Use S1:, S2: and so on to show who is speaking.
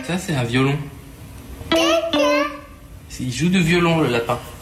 S1: Ça, c'est un violon. Il joue du violon, le lapin.